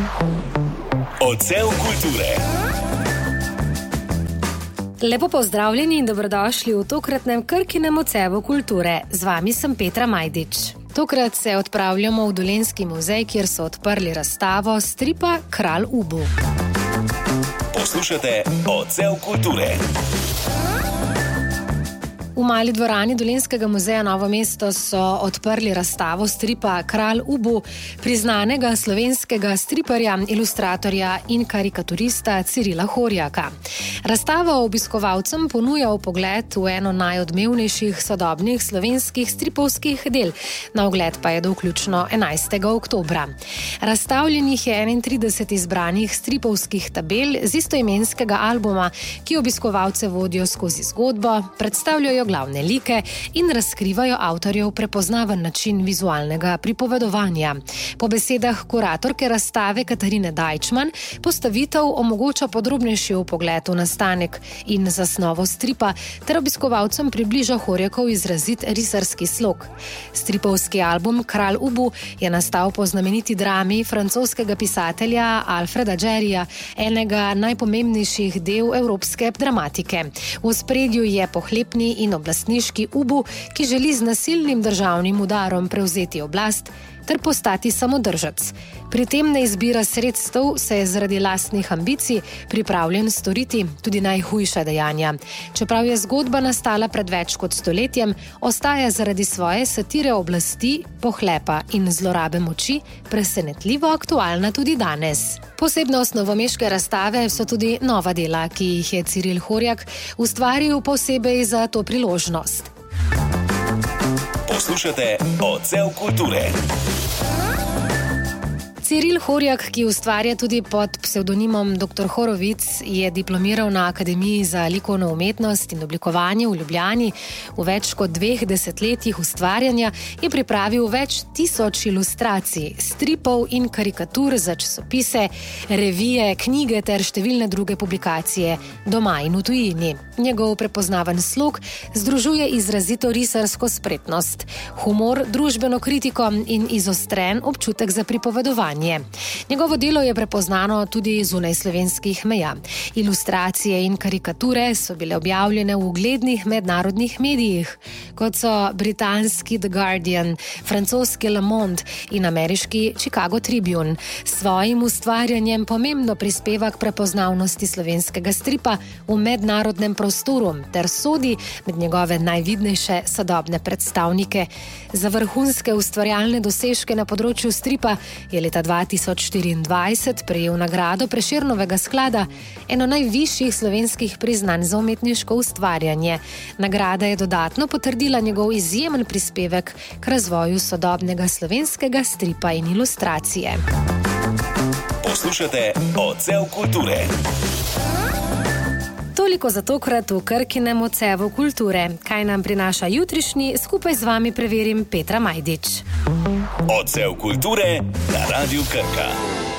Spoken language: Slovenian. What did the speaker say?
Odsev kulture. Lepo pozdravljeni in dobrodošli v tokratnem Krkinem odsevu kulture. Z vami sem Petra Majdič. Tokrat se odpravljamo v Dolenjski muzej, kjer so odprli razstavo stripa Kralj Ubu. Poslušate Odsev kulture. V mali dvorani Dolenjskega muzeja Novo mesto so odprli razstavo stripa Kralj Ubu, priznanega slovenskega striparja, ilustratorja in karikaturista Cirila Horjaka. Razstava obiskovalcem ponuja vpogled v eno najodmevnejših sodobnih slovenskih stripovskih del, na ogled pa je do vključno 11. oktobra. Razstavljenih je 31 izbranih stripovskih tabel z istoimenskega albuma, ki obiskovalce vodijo skozi zgodbo, predstavljajo glavne like in razkrivajo avtorjev prepoznaven način vizualnega pripovedovanja. Po besedah kuratorke razstave Katarine Dajčman, postavitev omogoča podrobnejši vpogled v nastanek in zasnovo stripa ter obiskovalcem približa Horjakov izrazit risarski slog. Stripovski album Kralj Ubu je nastal po znameniti drami francoskega pisatelja Alfreda Jarryja, enega najpomembnejših del evropske dramatike. V ospredju je pohlepni in oblastniški Ubu, ki želi z nasilnim državnim udarom prevzeti oblast ter postati samodržac. Pri tem ne izbira sredstev, se je zaradi lastnih ambicij pripravljen storiti tudi najhujša dejanja. Čeprav je zgodba nastala pred več kot stoletjem, ostaja zaradi svoje satire oblasti, pohlepa in zlorabe moči presenetljivo aktualna tudi danes. Posebnost novomeške razstave so tudi nova dela, ki jih je Ciril Horjak ustvaril posebej za to priložnost. Poslušate Odsev kulture. Ciril Horjak, ki ustvarja tudi pod psevdonimom Dr. Horovic, je diplomiral na Akademiji za likovno umetnost in oblikovanje v Ljubljani. V več kot 2 desetletjih ustvarjanja je pripravil več tisoč ilustracij, stripov in karikatur za časopise, revije, knjige ter številne druge publikacije doma in v tujini. Njegov prepoznaven slog združuje izrazito risarsko spretnost, humor, družbeno kritiko in izostren občutek za pripovedovanje. Njegovo delo je prepoznano tudi zunaj slovenskih meja. Ilustracije in karikature so bile objavljene v uglednih mednarodnih medijih, kot so britanski The Guardian, francoski Le Monde in ameriški Chicago Tribune. S svojim ustvarjanjem pomembno prispeva k prepoznavnosti slovenskega stripa v mednarodnem prostoru ter sodi med njegove najvidnejše sodobne predstavnike. Za vrhunske ustvarjalne dosežke na področju stripa je leta 2024 prejel nagrado Prešernovega sklada, eno najvišjih slovenskih priznanj za umetniško ustvarjanje. Nagrada je dodatno potrdila njegov izjemen prispevek k razvoju sodobnega slovenskega stripa in ilustracije. Poslušate Odsev kulture. Toliko za tokrat v Krkinem odsevu kulture. Kaj nam prinaša jutrišnji, skupaj z vami preverim Petra Majdič. Odsev kulture na Radiu Krka.